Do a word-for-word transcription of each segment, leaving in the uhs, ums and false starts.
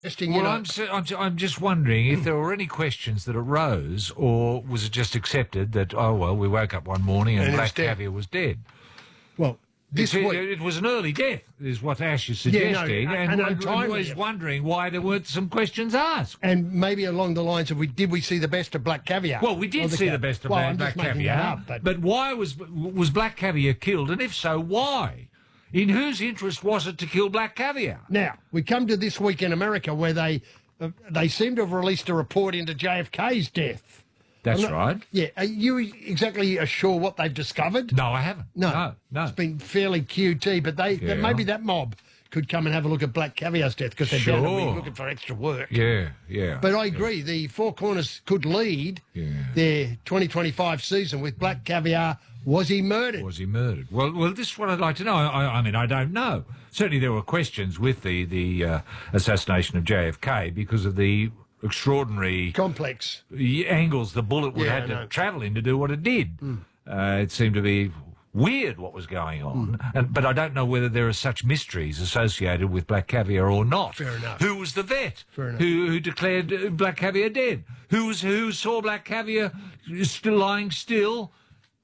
Testing, Well, you know. I'm, s- I'm, s- I'm just wondering if there were any questions that arose, or was it just accepted that, oh, well, we woke up one morning and, And it was Black dead. Caviar was dead? Well, this it, week... it was an early death, is what Ash is Yeah, no, suggesting, and and, untimely. was wondering why there weren't some questions asked. And maybe along the lines of, we did we see the best of Black Caviar? Well, we did Or see ca- the best of well, Black, I'm Black just making Caviar, that up, but, but why was was Black Caviar killed, and if so, why? In whose interest was it to kill Black Caviar? now we come to this week in America where they uh, they seem to have released a report into J F K's death. That's I'm not- right. Yeah, are you exactly sure what they've discovered? No, I haven't. No, no, no. It's been fairly Q T, but they Yeah. maybe that mob could come and have a look at Black Caviar's death because they're bound to be Sure. looking for extra work. Yeah, yeah. But I agree, the Four Corners could lead Yeah. their twenty twenty-five season with Black Caviar. Was he murdered? Was he murdered? Well, well, this is what I'd like to know. I, I mean, I don't know. Certainly, there were questions with the the uh, assassination of J F K because of the extraordinary Complex. angles the bullet would Yeah, have I to know. travel in to do what it did. Uh, it seemed to be weird what was going on, and, but I don't know whether there are such mysteries associated with Black Caviar or not. Fair enough. Who was the vet Fair enough. who, who declared uh, Black Caviar dead? Who was who saw Black Caviar still lying still,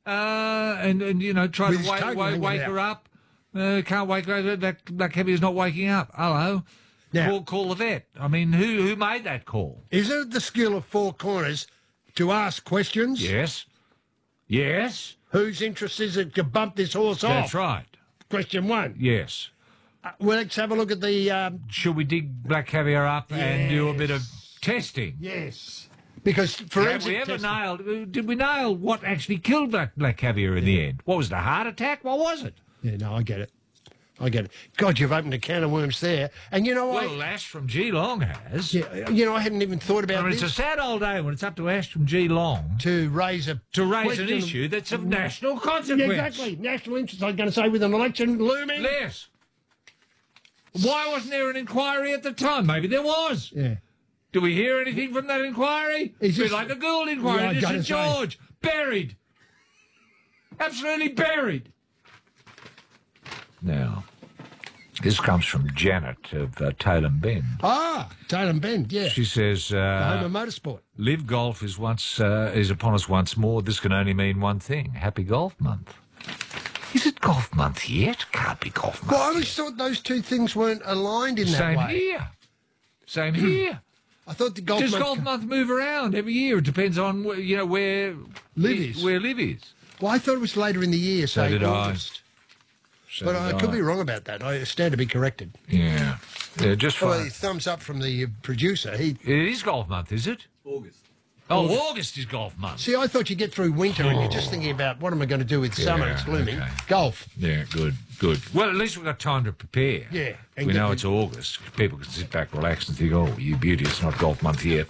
uh, and and you know tried With to his wake, tongue wake, hanging wake out. her up? Uh, can't wake her. Black, Black Caviar's not waking up. Hello. Now- call, call the vet. I mean, who who made that call? Is it the skill of Four Corners to ask questions? Yes. Yes. Whose interest is it to bump this horse That's off? right. Question one. Yes. Uh, well, let's have a look at the. Um, Should we dig Black Caviar up and do a bit of testing? yes. Because Have forensic we ever testing- nailed? Did we nail what actually killed Black, Black Caviar in the end? What was it, a heart attack? What was it? Yeah, no, I get it. I get it. God, you've opened a can of worms there. And you know Well, what? Ash from Geelong has. Yeah, you know, I hadn't even thought I about mean, it's this. a sad old day when it's up to Ash from Geelong To raise a to raise question an of- issue that's of national Yeah, consequence. exactly. National interest, I was going to say, with an election looming. Yes. Why wasn't there an inquiry at the time? Maybe there was. Yeah. Do we hear anything from that inquiry? Is It's a bit this- like the Gould inquiry Yeah, I into gotta St say. George. Buried. Absolutely buried. Now, this comes from Janet of uh, Tailem Bend. Ah, Tailem Bend, yeah. She says, The home uh, of motorsport. Live Golf is once uh, is upon us once more. This can only mean one thing. Happy Golf Month. Is it Golf Month yet? Can't be Golf Month Well, I yet. always thought those two things weren't aligned in that Same way. here. Same here. I thought the golf Does month- Golf Month move around every year? It depends on wh- you know where Live is. Where Live is. Well, I thought it was later in the year, So say did I. August. So But did I could be wrong about that. I stand to be corrected. Yeah. Yeah, just Well, fine. thumbs up from the uh, producer. He It is Golf Month, is it? August. Oh, August is Golf Month. See, I thought you get through winter and you're just thinking about what am I going to do with summer? Yeah, It's looming. okay. Golf. Yeah, good, good. Well, at least we've got time to prepare. Yeah, We and know get it's August. People can sit back, relax, and think, oh, you beauty, it's not Golf Month yet.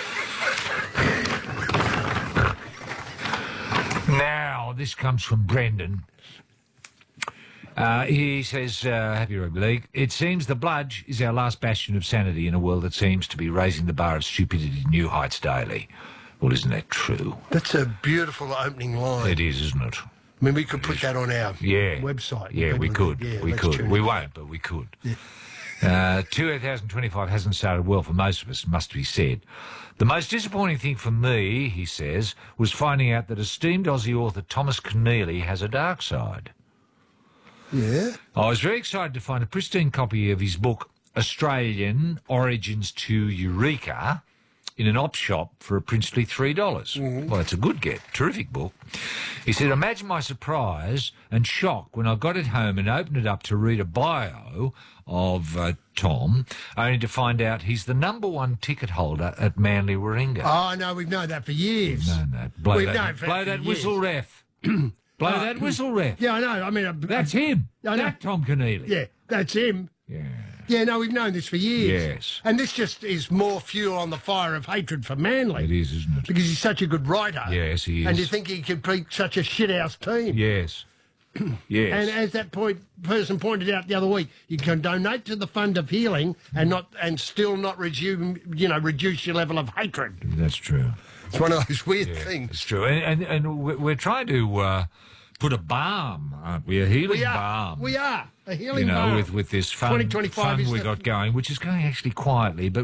Now, this comes from Brendan. Uh, he says, uh, Happy Rugby League. It seems the bludge is our last bastion of sanity in a world that seems to be raising the bar of stupidity to new heights daily. Well, isn't that true? That's a beautiful opening line. It is, isn't it? I mean, we could put that on our Yeah. website. Yeah, we People could. think, yeah, we let's could. tune We in. won't, but we could. Uh, two thousand twenty-five hasn't started well for most of us, must be said. The most disappointing thing for me, he says, was finding out that esteemed Aussie author Thomas Keneally has a dark side. Yeah. I was very excited to find a pristine copy of his book, Australian Origins to Eureka, in an op shop for a princely three dollars. Well, it's a good get. Terrific book. He said, imagine my surprise and shock when I got it home and opened it up to read a bio of uh, Tom, only to find out he's the number one ticket holder at Manly Warringah. Oh, no, we've known that for years. No, no. Blow We've that, known for- blow for that years. whistle, ref. Blow that whistle, ref. Yeah, I know. I mean, uh, That's him. I know. That Tom Keneally. yeah, that's him. Yeah. Yeah, no, we've known this for years. Yes. And this just is more fuel on the fire of hatred for Manly. It is, isn't it? Because he's such a good writer. Yes, he is. And you think he could beat such a shithouse team. Yes. Yes. And as that point person pointed out the other week, you can donate to the Fund of Healing and not and still not resume, you know, reduce your level of hatred. That's true. It's one of those weird Yeah, things. It's true. And, and, and we- we're trying to uh, put a balm, aren't we? A healing We are. balm. We are. A healing You know, balm. with, with this fun, twenty twenty-five fun is we the- got going, which is going actually quietly, but